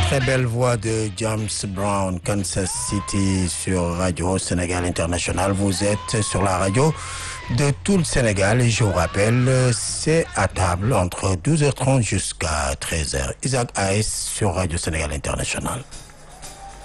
Très belle voix de James Brown, Kansas City sur Radio Sénégal International. Vous êtes sur la radio de tout le Sénégal et je vous rappelle, c'est à table entre 12h30 jusqu'à 13h. Isaac Hayes sur Radio Sénégal International.